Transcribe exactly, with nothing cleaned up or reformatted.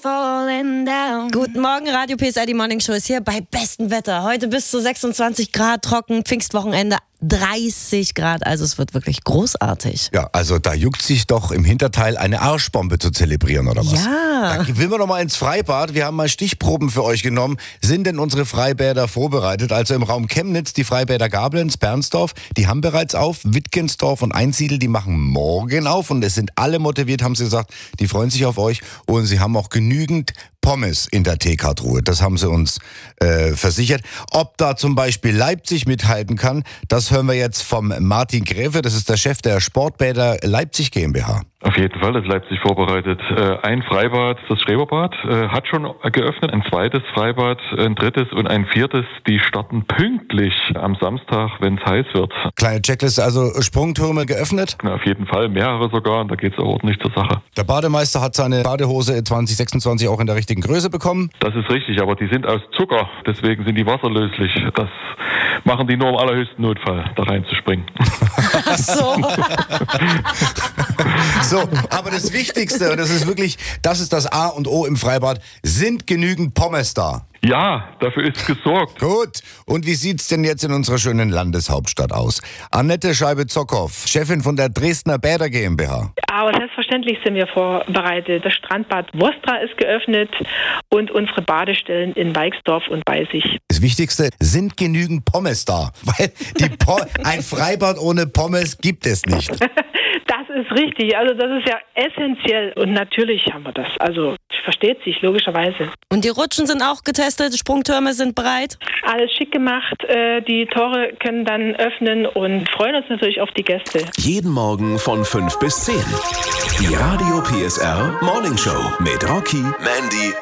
falling down. Guten Morgen, Radio P S R, die Morning Show ist hier bei bestem Wetter. Heute bis zu sechsundzwanzig Grad, trocken, Pfingstwochenende dreißig Grad, also es wird wirklich großartig. Ja, also da juckt sich doch im Hinterteil eine Arschbombe zu zelebrieren, oder was? Ja. Da will man noch mal ins Freibad. Wir haben mal Stichproben für euch genommen. Sind denn unsere Freibäder vorbereitet? Also im Raum Chemnitz, die Freibäder Gablenz, Bernsdorf, die haben bereits auf. Wittgensdorf und Einsiedel, die machen morgen auf. Und es sind alle motiviert, haben sie gesagt. Die freuen sich auf euch. Und sie haben auch genügend Pommes in der Teekart-Ruhe. Das haben sie uns äh, versichert. Ob da zum Beispiel Leipzig mithalten kann, das hören wir jetzt vom Martin Gräfe. Das ist der Chef der Sportbäder Leipzig GmbH. Auf jeden Fall ist Leipzig vorbereitet. Ein Freibad, das Schreberbad, hat schon geöffnet. Ein zweites Freibad, ein drittes und ein viertes. Die starten pünktlich am Samstag, wenn es heiß wird. Kleine Checkliste, also Sprungtürme geöffnet? Auf jeden Fall, mehrere sogar. Und da geht es auch ordentlich zur Sache. Der Bademeister hat seine Badehose zwanzig sechsundzwanzig auch in der richtigen Größe bekommen? Das ist richtig, aber die sind aus Zucker. Deswegen sind die wasserlöslich. Das machen die nur im allerhöchsten Notfall, da reinzuspringen. Ach so. So, aber das Wichtigste, und das ist wirklich, das ist das A und O im Freibad, sind genügend Pommes da? Ja, dafür ist gesorgt. Gut. Und wie sieht's denn jetzt in unserer schönen Landeshauptstadt aus? Annette Scheibe-Zockhoff, Chefin von der Dresdner Bäder GmbH. Aber selbstverständlich sind wir vorbereitet. Das Strandbad Wostra ist geöffnet und unsere Badestellen in Weixdorf und Beisig. Das Wichtigste, sind genügend Pommes da? Weil die Po- ein Freibad ohne Pommes gibt es nicht. Das ist richtig. Also das ist ja essentiell. Und natürlich haben wir das. Also versteht sich, logischerweise. Und die Rutschen sind auch getestet, Sprungtürme sind bereit? Alles schick gemacht. Die Tore können dann öffnen und freuen uns natürlich auf die Gäste. Jeden Morgen von fünf bis zehn. Die Radio P S R Morning Show mit Rocky, Mandy